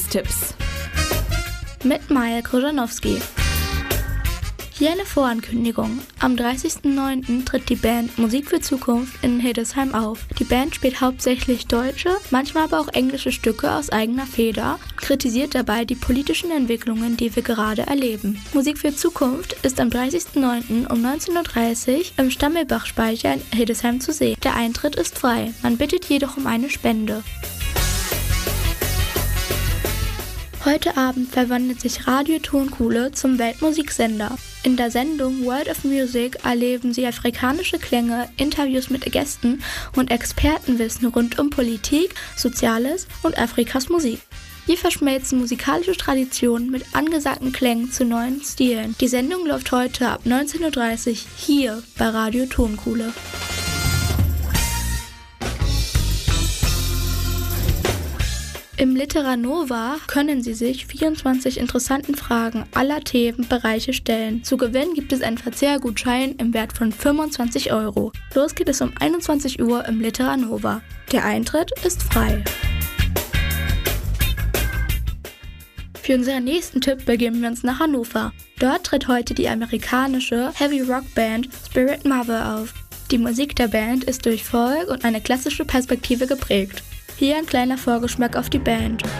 Musiktipps mit Maja Krzyżanowski. Hier eine Vorankündigung. Am 30.09. tritt die Band Musik für Zukunft in Hildesheim auf. Die Band spielt hauptsächlich deutsche, manchmal aber auch englische Stücke aus eigener Feder und kritisiert dabei die politischen Entwicklungen, die wir gerade erleben. Musik für Zukunft ist am 30.09. um 19.30 Uhr im Stammelbach-Speicher in Hildesheim zu sehen. Der Eintritt ist frei, man bittet jedoch um eine Spende. Heute Abend verwandelt sich Radio Tonkuhle zum Weltmusiksender. In der Sendung World of Music erleben Sie afrikanische Klänge, Interviews mit Gästen und Expertenwissen rund um Politik, Soziales und Afrikas Musik. Hier verschmelzen musikalische Traditionen mit angesagten Klängen zu neuen Stilen. Die Sendung läuft heute ab 19.30 Uhr hier bei Radio Tonkuhle. Im Literanova können Sie sich 24 interessanten Fragen aller Themenbereiche stellen. Zu gewinnen gibt es einen Verzehrgutschein im Wert von 25 €. Los geht es um 21 Uhr im Literanova. Der Eintritt ist frei. Für unseren nächsten Tipp begeben wir uns nach Hannover. Dort tritt heute die amerikanische Heavy-Rock-Band Spirit Mother auf. Die Musik der Band ist durch Folk und eine klassische Perspektive geprägt. Hier ein kleiner Vorgeschmack auf die Band.